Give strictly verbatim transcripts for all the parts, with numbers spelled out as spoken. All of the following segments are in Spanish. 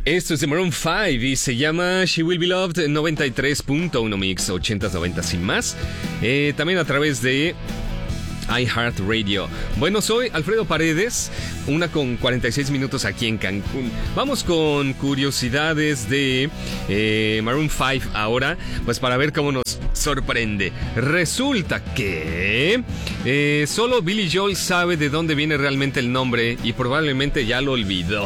Esto es de Maroon cinco y se llama She Will Be Loved, noventa y tres punto uno Mix, ochentas, noventas y más. Eh, también a través de iHeartRadio. Bueno, soy Alfredo Paredes, una con cuarenta y seis minutos aquí en Cancún. Vamos con curiosidades de eh, Maroon cinco ahora, pues para ver cómo nos sorprende. Resulta que eh, solo Billy Joel sabe de dónde viene realmente el nombre y probablemente ya lo olvidó.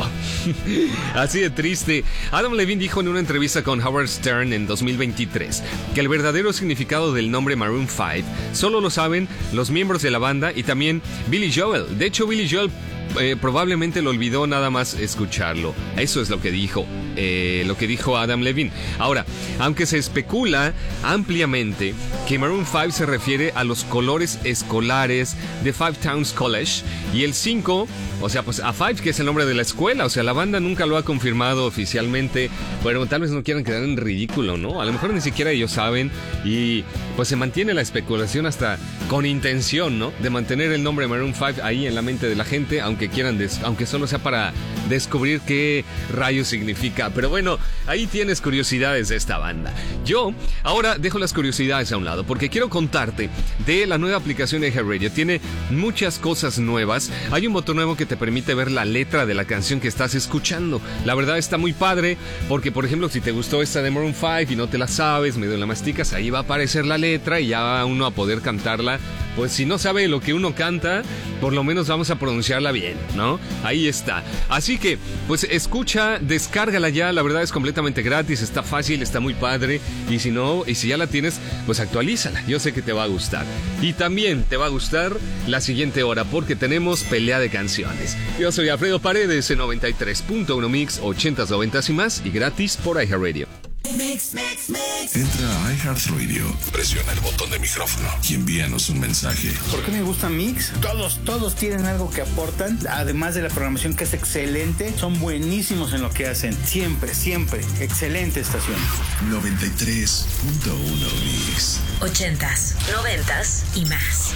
Así de triste. Adam Levine dijo en una entrevista con Howard Stern en dos mil veintitrés que el verdadero significado del nombre Maroon cinco solo lo saben los miembros de la banda y también Billy Joel. De hecho, Billy Joel eh, probablemente lo olvidó nada más escucharlo. Eso es lo que dijo, eh, lo que dijo Adam Levine. Ahora, aunque se especula ampliamente que Maroon cinco se refiere a los colores escolares de Five Towns College y el cinco, o sea, pues a Five, que es el nombre de la escuela. O sea, la banda nunca lo ha confirmado oficialmente, pero tal vez no quieran quedar en ridículo, ¿no? A lo mejor ni siquiera ellos saben y pues se mantiene la especulación hasta con intención, ¿no? De mantener el nombre Maroon cinco ahí en la mente de la gente, aunque quieran, des- aunque solo sea para descubrir qué rayos significa. Pero bueno, ahí tienes curiosidades de esta banda. Yo ahora dejo las curiosidades a un lado porque quiero contarte de la nueva aplicación de iHeartRadio. Tiene muchas cosas nuevas. Hay un botón nuevo que te permite ver la letra de la canción que estás escuchando. La verdad está muy padre porque, por ejemplo, si te gustó esta de Maroon cinco y no te la sabes, medio la masticas, ahí va a aparecer la letra y ya va uno a poder cantarla. Pues si no sabe lo que uno canta, por lo menos vamos a pronunciarla bien, ¿no? Ahí está. Así que, pues escucha, descárgala ya, la verdad es completamente gratis, está fácil, está muy padre. Y si no, y si ya la tienes, pues actualízala, yo sé que te va a gustar. Y también te va a gustar la siguiente hora, porque tenemos pelea de canciones. Yo soy Alfredo Paredes en noventa y tres punto uno Mix, ochentas, noventas y más, y gratis por iHeartRadio. Mix, mix, mix. Entra a iHeartRadio, presiona el botón de micrófono y envíanos un mensaje. ¿Por qué me gusta Mix? Todos, todos tienen algo que aportan, además de la programación que es excelente, son buenísimos en lo que hacen, siempre, siempre, excelente estación. noventa y tres punto uno Mix. Ochentas, noventas y más.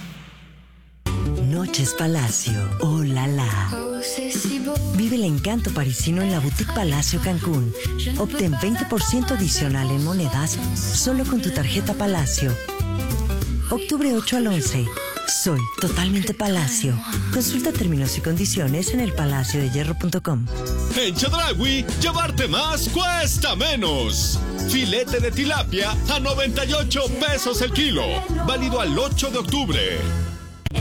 Noches Palacio, oh la la. Vive el encanto parisino en la Boutique Palacio Cancún. Obtén veinte por ciento adicional en monedas solo con tu tarjeta Palacio. Octubre ocho al once. Soy totalmente Palacio. Consulta términos y condiciones en el palacio de hierro punto com. En Chedraui, llevarte más cuesta menos. Filete de tilapia a noventa y ocho pesos el kilo. Válido al ocho de octubre.